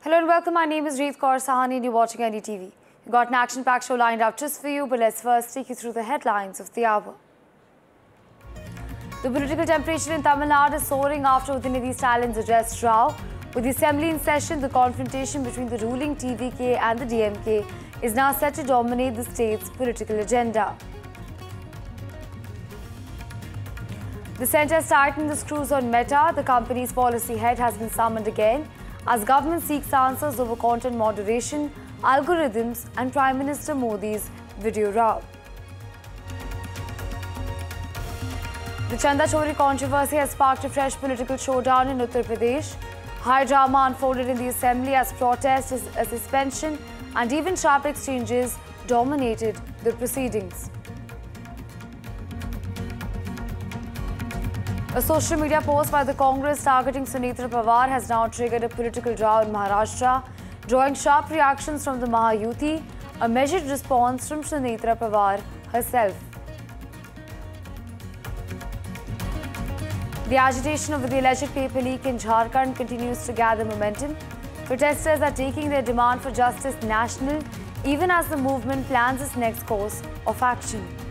Hello and welcome. My name is Reet Kaur Sahani and you're watching NDTV. We've got an action-packed show lined up just for you, but let's first take you through the headlines of the hour. The political temperature in Tamil Nadu is soaring after Udinidhi Stalin's address Rao. With the assembly in session, the confrontation between the ruling TVK and the DMK is now set to dominate the state's political agenda. The centre has tightened the screws on Meta. The company's policy head has been summoned again as government seeks answers over content moderation, algorithms and Prime Minister Modi's video row. The Chanda Chori controversy has sparked a fresh political showdown in Uttar Pradesh. High drama unfolded in the assembly as protests, a suspension and even sharp exchanges dominated the proceedings. A social media post by the Congress targeting Sunetra Pawar has now triggered a political row in Maharashtra, drawing sharp reactions from the Mahayuti, a measured response from Sunetra Pawar herself. The agitation over the alleged paper leak in Jharkhand continues to gather momentum. Protesters are taking their demand for justice national, even as the movement plans its next course of action.